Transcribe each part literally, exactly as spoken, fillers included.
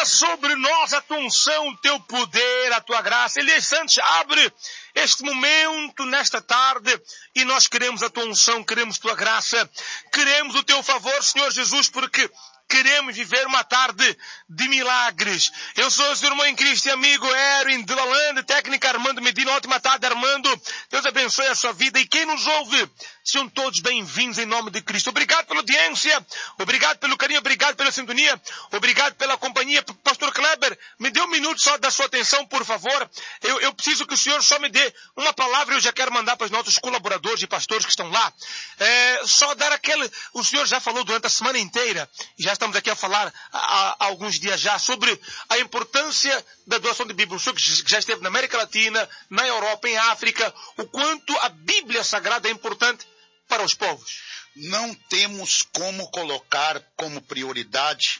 Derrama sobre nós a tua unção, o teu poder, a tua graça. Elias Santos, abre este momento nesta tarde e nós queremos a tua unção, queremos a tua graça, queremos o teu favor, Senhor Jesus, porque queremos viver uma tarde de milagres. Eu sou o seu irmão em Cristo e amigo Erwin de Lalande, técnica Armando Medina. Ótima tarde, Armando. Deus abençoe a sua vida e quem nos ouve, sejam todos bem-vindos em nome de Cristo. Obrigado pela audiência, obrigado pelo carinho, obrigado pela sintonia, obrigado pela companhia. Pastor Kleber, me dê um minuto só da sua atenção, por favor. Eu, eu preciso que o senhor só me dê uma palavra e eu já quero mandar para os nossos colaboradores e pastores que estão lá. É, só dar aquele... O senhor já falou durante a semana inteira, já estamos aqui a falar há, há alguns dias já, sobre a importância da doação de Bíblia. O senhor que já esteve na América Latina, na Europa, em África, o quanto a Bíblia Sagrada é importante para os povos. Não temos como colocar como prioridade,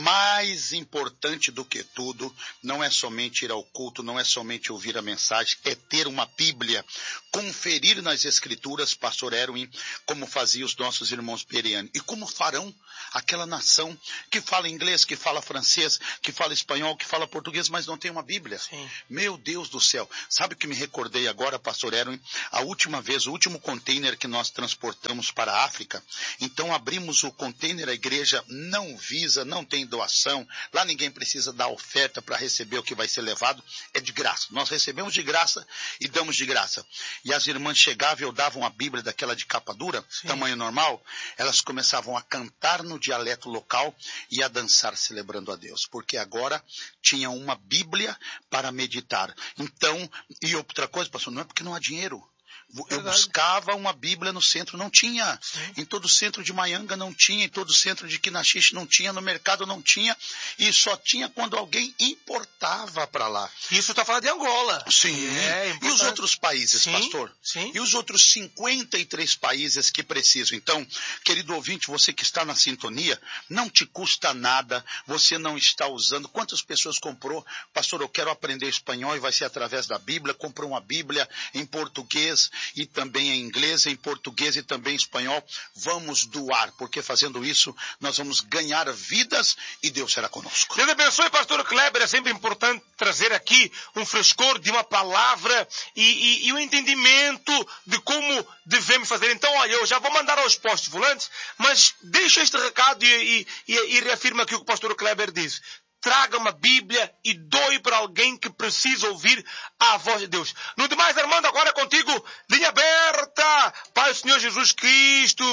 mais importante do que tudo, não é somente ir ao culto, não é somente ouvir a mensagem, é ter uma Bíblia, conferir nas Escrituras, pastor Erwin, como faziam os nossos irmãos Periani, e como farão aquela nação que fala inglês, que fala francês, que fala espanhol, que fala português, mas não tem uma Bíblia. Sim. Meu Deus do céu, sabe o que me recordei agora, pastor Erwin? A última vez, o último container que nós transportamos para a África, então abrimos o container, a igreja não visa, não tem doação, lá ninguém precisa dar oferta para receber o que vai ser levado, é de graça. Nós recebemos de graça e damos de graça. E as irmãs chegavam e eu davam a Bíblia daquela de capa dura, Sim. tamanho normal, elas começavam a cantar no dialeto local e a dançar celebrando a Deus, porque agora tinha uma Bíblia para meditar. Então, e outra coisa, pastor, não é porque não há dinheiro. Eu Verdade. buscava uma Bíblia no centro, não tinha. Sim. Em todo o centro de Maianga não tinha, em todo o centro de Quinaxixe não tinha, no mercado não tinha, e só tinha quando alguém importava para lá. Isso está falando de Angola. Sim. É, e os outros países, Sim. pastor? Sim. E os outros cinquenta e três países que precisam. Então, querido ouvinte, você que está na sintonia, não te custa nada, você não está usando. Quantas pessoas comprou? Pastor, eu quero aprender espanhol e vai ser através da Bíblia. Comprou uma Bíblia em português e também em inglês, em português e também em espanhol. Vamos doar, porque fazendo isso nós vamos ganhar vidas e Deus será conosco. Deus abençoe, pastor Kleber. É sempre importante trazer aqui um frescor de uma palavra e, e, e um entendimento de como devemos fazer. Então, olha, eu já vou mandar aos postos volantes, mas deixa este recado e, e, e reafirma aqui o que o pastor Kleber disse. Traga uma Bíblia e doe para alguém que precisa ouvir a voz de Deus. No demais, Armando, agora é contigo, linha aberta, Pai do Senhor Jesus Cristo,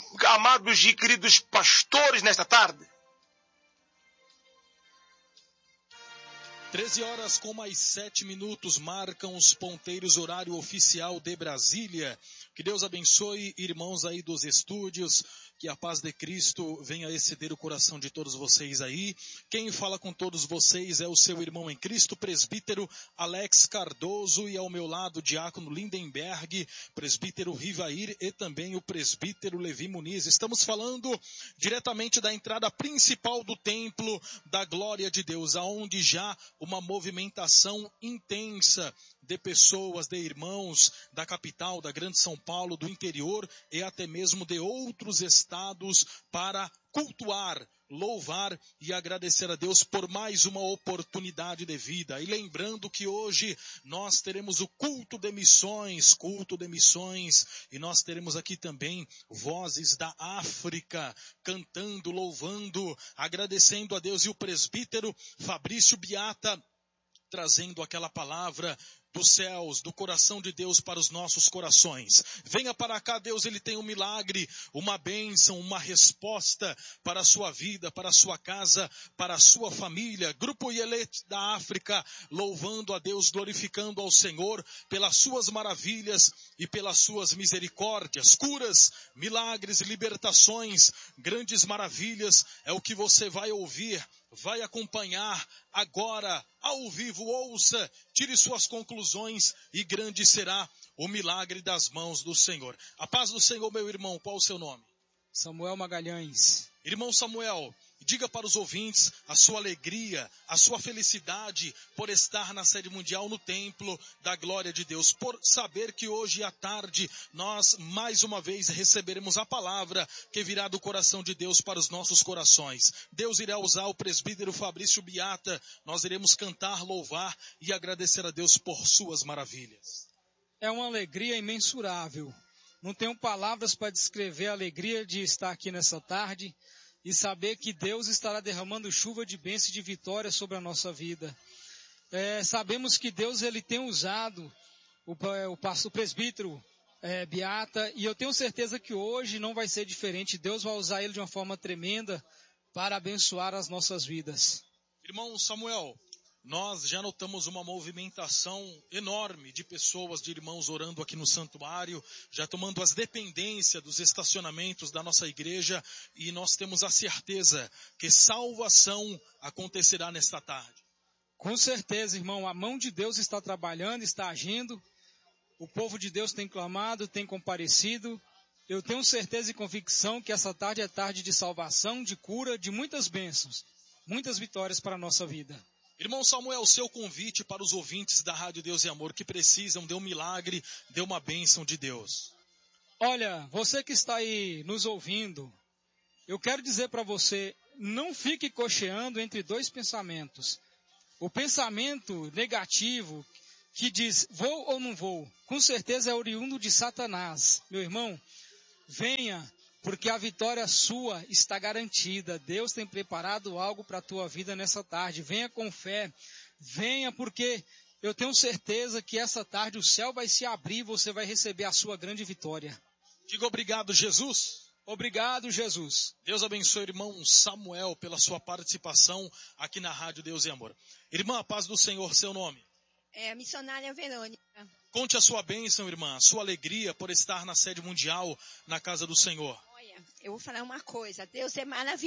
amados e queridos pastores nesta tarde. treze horas com mais sete minutos marcam os ponteiros, horário oficial de Brasília. Que Deus abençoe, irmãos aí dos estúdios, que a paz de Cristo venha exceder o coração de todos vocês aí. Quem fala com todos vocês é o seu irmão em Cristo, presbítero Alex Cardoso, e ao meu lado, diácono Lindenberg, presbítero Rivair e também o presbítero Levi Muniz. Estamos falando diretamente da entrada principal do templo da glória de Deus, aonde já uma movimentação intensa de pessoas, de irmãos da capital, da grande São Paulo, do interior e até mesmo de outros estados para cultuar, louvar e agradecer a Deus por mais uma oportunidade de vida. E lembrando que hoje nós teremos o culto de missões, culto de missões, e nós teremos aqui também vozes da África, cantando, louvando, agradecendo a Deus, e o presbítero Fabrício Biata trazendo aquela palavra dos céus, do coração de Deus para os nossos corações. Venha para cá, Deus, Ele tem um milagre, uma bênção, uma resposta para a sua vida, para a sua casa, para a sua família. Grupo Yelete da África, louvando a Deus, glorificando ao Senhor pelas suas maravilhas e pelas suas misericórdias. Curas, milagres, libertações, grandes maravilhas, é o que você vai ouvir, vai acompanhar agora, ao vivo. Ouça, tire suas conclusões e grande será o milagre das mãos do Senhor. A paz do Senhor, meu irmão, qual o seu nome? Samuel Magalhães. Irmão Samuel, Diga para os ouvintes a sua alegria, a sua felicidade por estar na sede mundial no templo da glória de Deus, por saber que hoje à tarde nós mais uma vez receberemos a palavra que virá do coração de Deus para os nossos corações. Deus irá usar o presbítero Fabrício Biata, nós iremos cantar, louvar e agradecer a Deus por suas maravilhas. É uma alegria imensurável. Não tenho palavras para descrever a alegria de estar aqui nessa tarde e saber que Deus estará derramando chuva de bênção e de vitória sobre a nossa vida. É, sabemos que Deus ele tem usado o, o, o presbítero é, Biata, e eu tenho certeza que hoje não vai ser diferente. Deus vai usar ele de uma forma tremenda para abençoar as nossas vidas. Irmão Samuel, nós já notamos uma movimentação enorme de pessoas, de irmãos orando aqui no santuário, já tomando as dependências dos estacionamentos da nossa igreja, e nós temos a certeza que salvação acontecerá nesta tarde. Com certeza, irmão, a mão de Deus está trabalhando, está agindo, o povo de Deus tem clamado, tem comparecido. Eu tenho certeza e convicção que essa tarde é tarde de salvação, de cura, de muitas bênçãos, muitas vitórias para a nossa vida. Irmão Samuel, seu convite para os ouvintes da Rádio Deus e Amor que precisam de um milagre, de uma bênção de Deus. Olha, você que está aí nos ouvindo, eu quero dizer para você, não fique cocheando entre dois pensamentos. O pensamento negativo que diz, vou ou não vou, com certeza é oriundo de Satanás. Meu irmão, venha, porque a vitória sua está garantida. Deus tem preparado algo para a tua vida nessa tarde. Venha com fé, venha porque eu tenho certeza que essa tarde o céu vai se abrir e você vai receber a sua grande vitória. Diga obrigado, Jesus. Obrigado, Jesus. Deus abençoe o irmão Samuel pela sua participação aqui na Rádio Deus e Amor. Irmã, a paz do Senhor, seu nome? É, missionária Verônica. Conte a sua bênção, irmã, a sua alegria por estar na sede mundial, na casa do Senhor. Olha, eu vou falar uma coisa. Deus é maravilhoso.